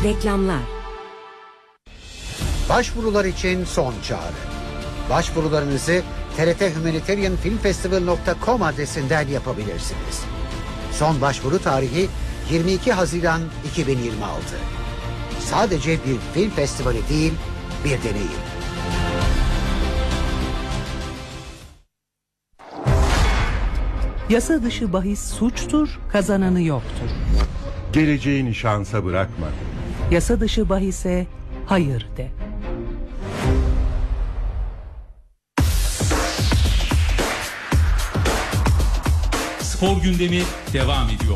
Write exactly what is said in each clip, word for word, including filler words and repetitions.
Reklamlar. Başvurular için son çağrı. Başvurularınızı t r t humanitarian film festival nokta com adresinden yapabilirsiniz. Son başvuru tarihi yirmi iki Haziran iki bin yirmi altı. Sadece bir film festivali değil, bir deneyim. Yasa dışı bahis suçtur, kazananı yoktur. Geleceğini şansa bırakma. Yasa dışı bahise hayır de. Spor gündemi devam ediyor.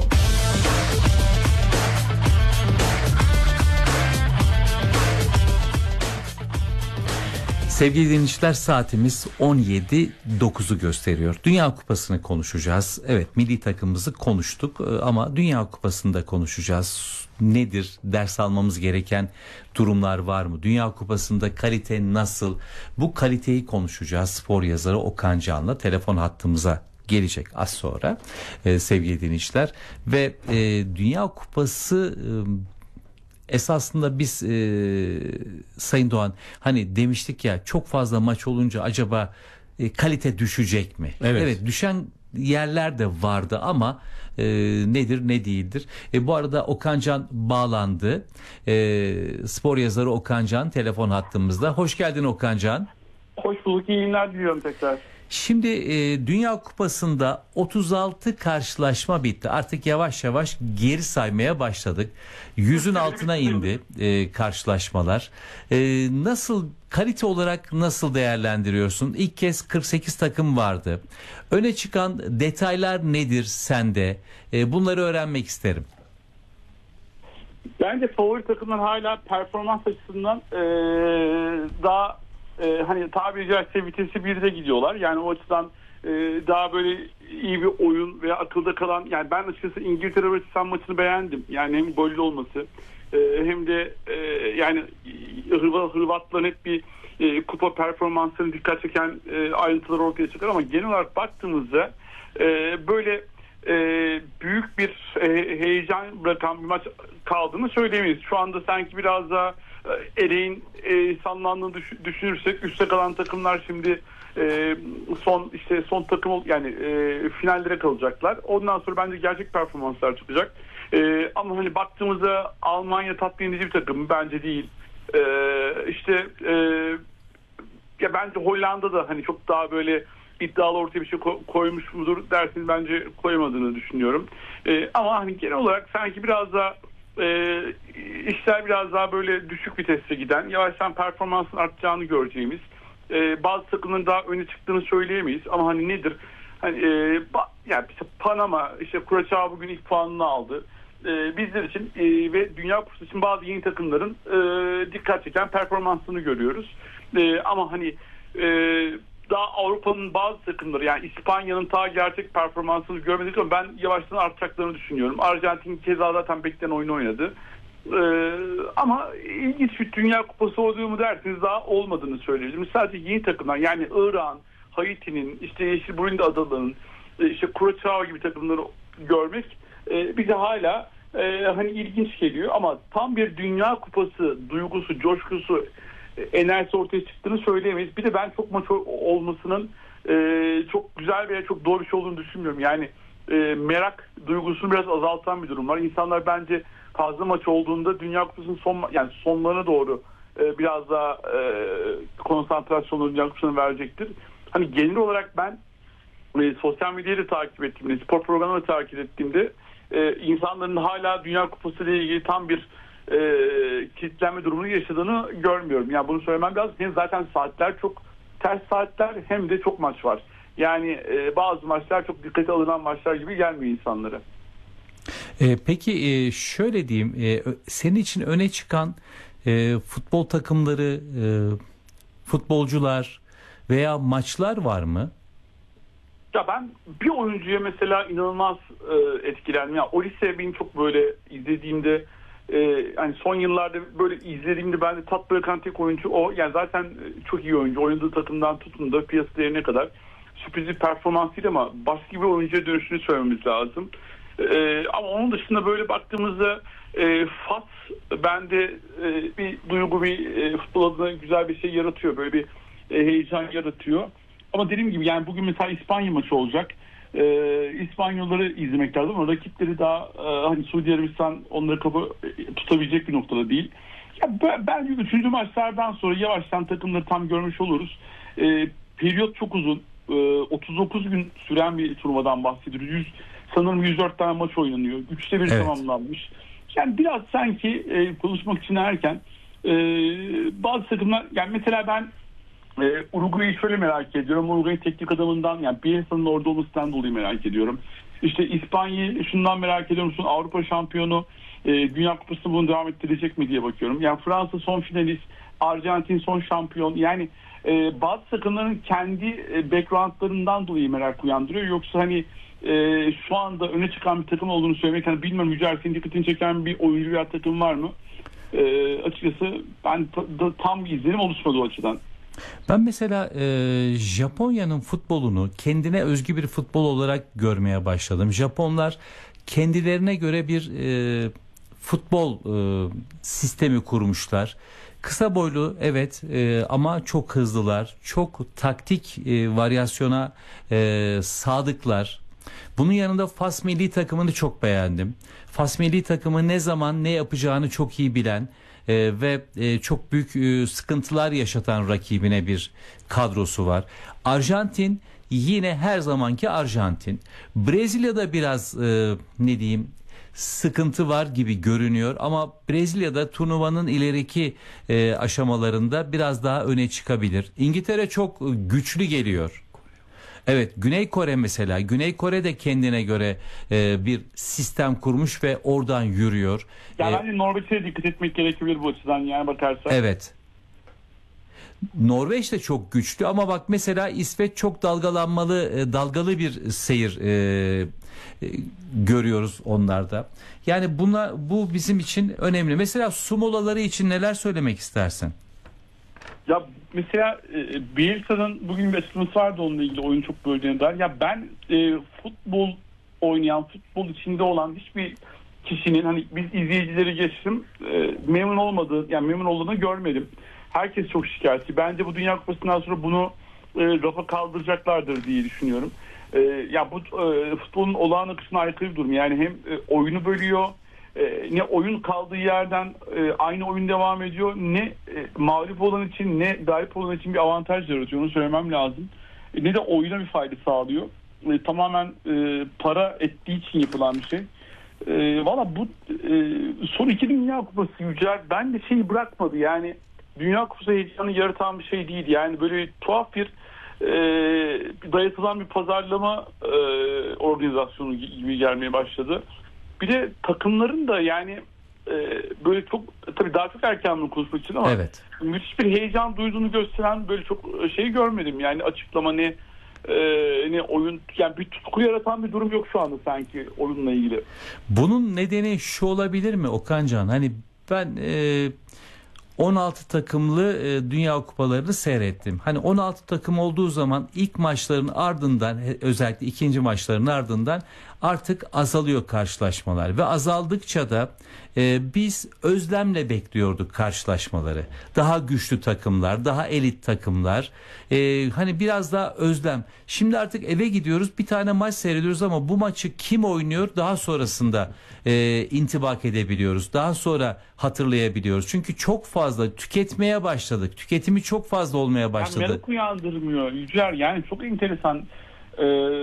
Sevgili dinleyiciler, saatimiz on yedi dokuzu gösteriyor. Dünya Kupası'nı konuşacağız. Evet, milli takımımızı konuştuk ama Dünya Kupası'nda konuşacağız. Nedir? Ders almamız gereken durumlar var mı? Dünya Kupası'nda kalite nasıl? Bu kaliteyi konuşacağız. Spor yazarı Okan Can'la telefon hattımıza gelecek az sonra ee, sevgili dinleyiciler. Ve e, Dünya Kupası... E, Esasında biz e, Sayın Doğan, hani demiştik ya, çok fazla maç olunca acaba e, kalite düşecek mi? Evet. Evet, düşen yerler de vardı ama e, nedir ne değildir. E, bu arada Okan Can bağlandı. E, spor yazarı Okan Can telefon hattımızda. Hoş geldin Okan Can. Hoş bulduk, iyi günler diliyorum tekrar. Şimdi e, Dünya Kupası'nda otuz altı karşılaşma bitti. Artık yavaş yavaş geri saymaya başladık. Yüzün altına indi e, karşılaşmalar. E, nasıl, kalite olarak nasıl değerlendiriyorsun? İlk kez kırk sekiz takım vardı. Öne çıkan detaylar nedir sende? E, bunları öğrenmek isterim. Bence favori takımlar hala performans açısından ee, daha Ee, hani tabiri caizse vitesi birde gidiyorlar. Yani o açıdan e, daha böyle iyi bir oyun veya akılda kalan, yani ben açıkçası İngiltere Hırvatistan maçını beğendim. Yani hem gollü olması e, hem de e, yani Hırvat, Hırvatların hep bir e, kupa performanslarını dikkat çeken e, ayrıntılar ortaya çıkar ama genel olarak baktığımızda e, böyle e, büyük bir e, heyecan bırakan bir maç kaldığını söyleyemeyiz. Şu anda sanki biraz daha eleğin e, sallandığını düşünürsek üstte kalan takımlar şimdi e, son işte son takım yani e, finallere kalacaklar. Ondan sonra bence gerçek performanslar çıkacak. E, ama hani baktığımızda Almanya tatmin edici bir takım bence değil. E, işte e, ya bence Hollanda da hani çok daha böyle iddialı ortaya bir şey koymuş mudur dersiniz, bence koyamadığını düşünüyorum. E, ama hani genel olarak sanki biraz daha E, işler biraz daha böyle düşük viteste giden, yavaştan performansın artacağını göreceğimiz, e, bazı takımların daha öne çıktığını söyleyemeyiz ama hani nedir? Hani e, ba, yani işte Panama, işte Kuraçao bugün ilk puanını aldı. E, bizler için e, ve Dünya Kupası için bazı yeni takımların e, dikkat çeken performansını görüyoruz. E, ama hani e, daha Avrupa'nın bazı takımları, yani İspanya'nın ta gerçek performansını görmedik ama ben yavaştan artacaklarını düşünüyorum. Arjantin keza zaten beklenen oyunu oynadı. Ee, ama ilginç bir Dünya Kupası olduğu mu dersiniz, daha olmadığını söyleyebilirim. Sadece yeni takımlar, yani İran, Haiti'nin, işte Yeşil Burundi adalarının, işte Kuraçao gibi takımları görmek e, bize hala e, hani ilginç geliyor ama tam bir Dünya Kupası duygusu, coşkusu, enerjisi ortaya çıktığını söyleyemeyiz. Bir de ben çok maç olmasının e, çok güzel veya çok doğru bir şey olduğunu düşünmüyorum. Yani e, merak duygusunu biraz azaltan bir durum var. İnsanlar bence fazla maç olduğunda Dünya Kupası'nın son, yani sonlarına doğru e, biraz daha e, konsantrasyonunu Dünya Kupası'na verecektir. Hani genel olarak ben e, sosyal medyayı da takip ettiğimde, spor programını da takip ettiğimde e, insanların hala Dünya Kupası ile ilgili tam bir E, kilitlenme durumunu yaşadığını görmüyorum. Yani bunu söylemem lazım. Hem zaten saatler çok ters saatler, hem de çok maç var. Yani e, bazı maçlar çok dikkate alınan maçlar gibi gelmiyor insanlara. E, peki e, şöyle diyeyim, e, senin için öne çıkan e, futbol takımları, e, futbolcular veya maçlar var mı? Ya ben bir oyuncuya mesela inanılmaz e, etkilendim. Yani Olise benim çok böyle izlediğimde, Ee, yani son yıllarda böyle izlediğimde bende tat bırakan tek oyuncu o. Yani zaten çok iyi oyuncu. Oynadığı takımdan tutun da piyasa değerine kadar sürpriz bir performansıydı ama başka bir oyuncuya dönüşünü söylememiz lazım. E, ama onun dışında böyle baktığımızda e, Fas bende e, bir duygu, bir e, futbol adına güzel bir şey yaratıyor. Böyle bir e, heyecan yaratıyor. Ama dediğim gibi yani bugün mesela İspanya maçı olacak. E, İspanyolları izlemek lazım ama rakipleri daha e, hani Suudi Arabistan onları kapı e, tutabilecek bir noktada değil. Ya ben, bence üçüncü maçlardan sonra yavaştan takımları tam görmüş oluruz. E, periyot çok uzun. E, otuz dokuz gün süren bir turnuvadan bahsediyoruz. yüz, sanırım yüz dört tane maç oynanıyor. Üçte bir Evet. tamamlanmış. Yani biraz sanki e, konuşmak için erken. E, bazı takımlar, yani mesela ben e, Uruguay'ı şöyle merak ediyorum. Uruguay teknik adamından, yani Bielsa'nın orada olmasından dolayı merak ediyorum. İşte İspanya'yı şundan merak ediyorum. Son Avrupa şampiyonu, e, Dünya Kupası'nı bunu devam ettirecek mi diye bakıyorum. Yani Fransa son finalist, Arjantin son şampiyon. Yani e, bazı takımların kendi e, backgroundlarından dolayı merak uyandırıyor. Yoksa hani e, şu anda öne çıkan bir takım olduğunu söylemek, hani bilmiyorum, Yücel senin dikkatini çeken bir oyuncu veya takım var mı? E, açıkçası ben ta, da, tam bir izlenim oluşmadı o açıdan. Ben mesela e, Japonya'nın futbolunu kendine özgü bir futbol olarak görmeye başladım. Japonlar kendilerine göre bir e, futbol e, sistemi kurmuşlar. Kısa boylu evet e, ama çok hızlılar, çok taktik e, varyasyona e, sadıklar. Bunun yanında Fas milli takımını çok beğendim. Fas milli takımı ne zaman ne yapacağını çok iyi bilen e, ve e, çok büyük e, sıkıntılar yaşatan rakibine bir kadrosu var. Arjantin yine her zamanki Arjantin. Brezilya'da biraz e, ne diyeyim sıkıntı var gibi görünüyor ama Brezilya'da turnuvanın ileriki e, aşamalarında biraz daha öne çıkabilir. İngiltere çok güçlü geliyor. Evet, Güney Kore mesela. Güney Kore de kendine göre e, bir sistem kurmuş ve oradan yürüyor. Yani E, hani Norveç'e dikkat etmek gerekebilir bu açıdan, yani bakarsak. evet. Norveç de çok güçlü ama bak mesela İsveç çok dalgalanmalı, e, dalgalı bir seyir e, e, görüyoruz onlarda. Yani buna bu bizim için önemli. Mesela su molaları için neler söylemek istersin? Ya mesela e, Bielsa'nın bugün bir açıklaması vardı onunla ilgili, oyun çok böldüğüne dair. Ya ben e, futbol oynayan, futbol içinde olan hiçbir kişinin, hani biz izleyicileri geçtim, e, memnun olmadığı, yani memnun olduğunu görmedim. Herkes çok şikayetçi. Bence bu Dünya Kupası'ndan sonra bunu e, rafa kaldıracaklardır diye düşünüyorum. E, ya bu e, futbolun olağan akışına aykırı bir durum. Yani hem e, oyunu bölüyor, e, ne oyun kaldığı yerden e, aynı oyun devam ediyor, ne e, mağlup olan için ne galip olan için bir avantaj yaratıyor. Onu söylemem lazım. E, ne de oyuna bir fayda sağlıyor. E, tamamen e, para ettiği için yapılan bir şey. E, Valla bu e, son iki Dünya Kupası Yücel ben de şeyi bırakmadı. Yani Dünya Kupası heyecanı yaratan bir şey değil. Yani böyle tuhaf bir e, dayatılan bir pazarlama e, organizasyonu gibi gelmeye başladı. Bir de takımların da yani e, böyle çok, tabii daha çok erken bunu konuşmak için ama Evet. müthiş bir heyecan duyduğunu gösteren böyle çok şey görmedim. Yani açıklama ne e, ne oyun, yani bir tutku yaratan bir durum yok şu anda sanki oyunla ilgili. Bunun nedeni şu olabilir mi Okancan? Hani ben e, on altı takımlı e, Dünya Kupalarını seyrettim. Hani on altı takım olduğu zaman ilk maçların ardından, özellikle ikinci maçların ardından artık azalıyor karşılaşmalar ve azaldıkça da e, biz özlemle bekliyorduk karşılaşmaları. Daha güçlü takımlar, daha elit takımlar. E, hani biraz daha özlem. Şimdi artık eve gidiyoruz, bir tane maç seyrediyoruz ama bu maçı kim oynuyor daha sonrasında e, intibak edebiliyoruz. Daha sonra hatırlayabiliyoruz. Çünkü çok fazla tüketmeye başladık. Tüketimi çok fazla olmaya başladı. Yani merak uyandırmıyor Yücel. Yani çok enteresan. Ee,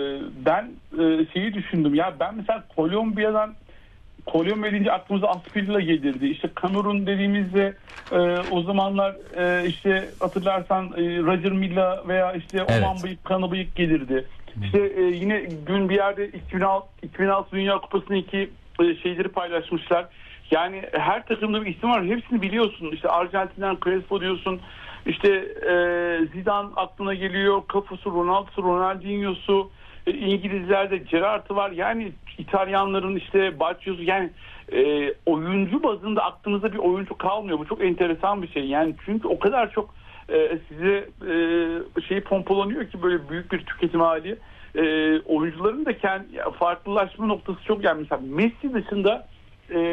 ben e, şeyi düşündüm. Ya ben mesela Kolombiya'dan, Kolombiya deyince aklımıza Asprilla gelirdi. İşte Kamerun dediğimizde e, o zamanlar e, işte hatırlarsan e, Roger Milla veya işte Evet. Oman Bıyık, Kanı Bıyık gelirdi. İşte e, yine gün bir yerde iki bin altı, iki bin altı Dünya Kupası'nın iki e, şeyleri paylaşmışlar. Yani her takımda bir isim var. Hepsini biliyorsun. İşte Arjantin'den Crespo diyorsun. İşte e, Zidane aklına geliyor. Cafu'su, Ronaldo'su, Ronaldinho'su. E, İngilizlerde Gerrard'ı var. Yani İtalyanların işte Baggio'su. Yani e, oyuncu bazında aklınızda bir oyuncu kalmıyor. Bu çok enteresan bir şey. Yani çünkü o kadar çok e, size e, şey pompalanıyor ki böyle büyük bir tüketim hali. e, oyuncuların da kendi farklılaşma noktası çok, yani mesela Messi dışında e,